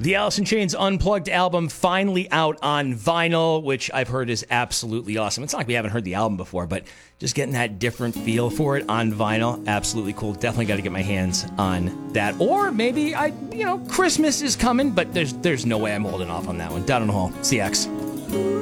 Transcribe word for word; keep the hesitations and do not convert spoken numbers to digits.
The Alice in Chains Unplugged album finally out on vinyl, which I've heard is absolutely awesome. It's not like we haven't heard the album before, but just getting that different feel for it on vinyl, absolutely cool. Definitely got to get my hands on that. Or maybe I, you know, Christmas is coming, but there's there's no way I'm holding off on that one. Down in the hall, C X.